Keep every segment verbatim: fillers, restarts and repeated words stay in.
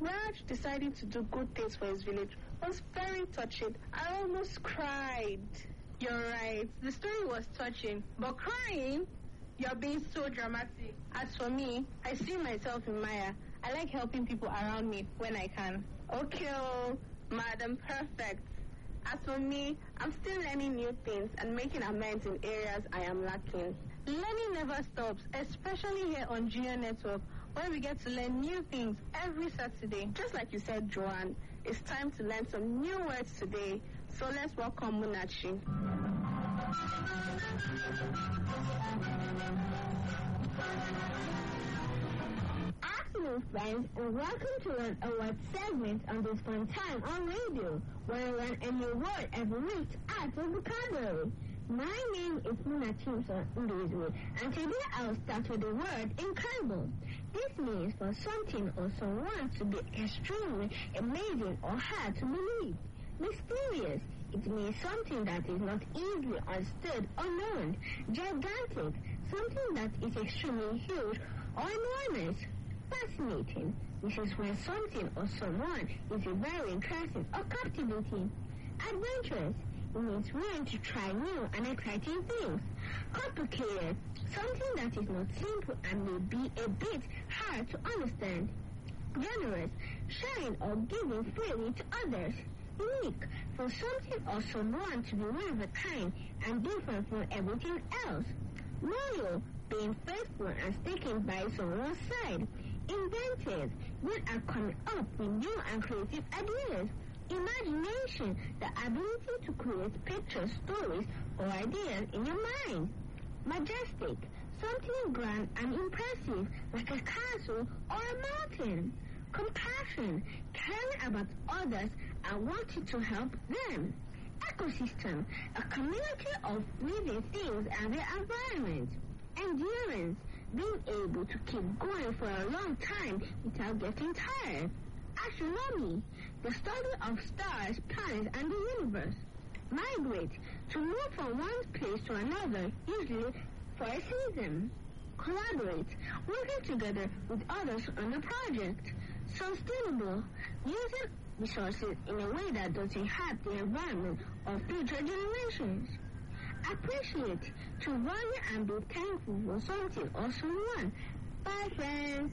Raj deciding to do good things for his village was very touching. I almost cried. You're right. The story was touching, but crying? You're being so dramatic. As for me, I see myself in Maya. I like helping people around me when I can. Okay, oh, Madam Perfect. As for me, I'm still learning new things and making amends in areas I am lacking. Learning never stops, especially here on Junior Network, where we get to learn new things every Saturday. Just like you said, Joanne, it's time to learn some new words today. So let's welcome Munachi. Afternoon, friends, and welcome to Learn a Word segment on this fun time on radio, where I learn a new word every week to add to vocabulary. My name is Muna Chimson Ndizwe, and today I'll start with the word incredible. This means for something or someone to be extremely amazing or hard to believe. Mysterious. It means something that is not easily understood or known. Gigantic. Something that is extremely huge or enormous. Fascinating. This is when something or someone is very interesting or captivating. Adventurous. It means willing to try new and exciting things. Complicated. Something that is not simple and may be a bit hard to understand. Generous. Sharing or giving freely to others. Unique. For something or someone to be one of a kind and different from everything else. Loyal. Being faithful and sticking by someone's side. Inventive. Good at coming up with new and creative ideas. Imagination, the ability to create pictures, stories, or ideas in your mind. Majestic, something grand and impressive, like a castle or a mountain. Compassion, caring about others and wanting to help them. Ecosystem, a community of living things and their environment. Endurance, being able to keep going for a long time without getting tired. Astronomy, the study of stars, planets, and the universe. Migrate, to move from one place to another, usually for a season. Collaborate, working together with others on a project. Sustainable, using resources in a way that doesn't hurt the environment or future generations. Appreciate, to value and be thankful for something or someone. Bye, friends.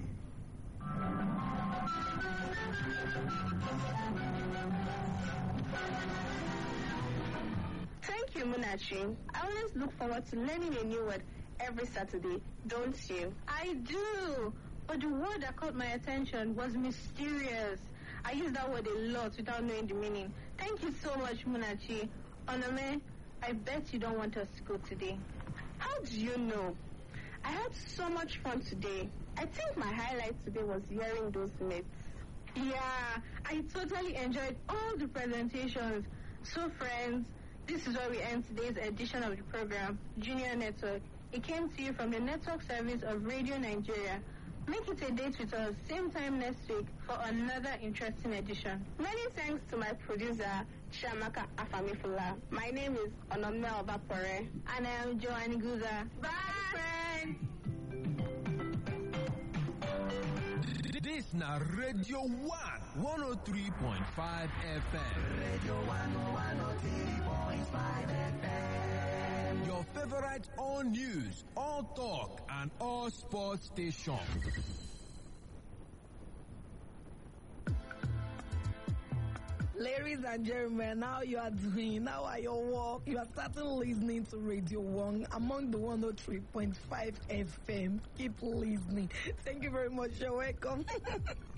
Thank you, Munachi. I always look forward to learning a new word every Saturday, don't you? I do. But the word that caught my attention was mysterious. I use that word a lot without knowing the meaning. Thank you so much, Munachi. Onome, I bet you don't want us to go today. How do you know? I had so much fun today. I think my highlight today was hearing those myths. Yeah, I totally enjoyed all the presentations. So, friends, this is where we end today's edition of the program, Junior Network. It came to you from the network service of Radio Nigeria. Make it a date with us, same time next week, for another interesting edition. Many thanks to my producer, Chiamaka Afamifula. My name is Onome Obapore. And I am Joanne Guza. Bye, friends! This na Radio one, one oh three point five F M. Radio one, one oh three point five F M. Your favorite all news, all talk, and all sports station. Ladies and gentlemen, how you are doing? How are your work? You are starting listening to Radio one among the one oh three point five F M. Keep listening. Thank you very much. You're welcome.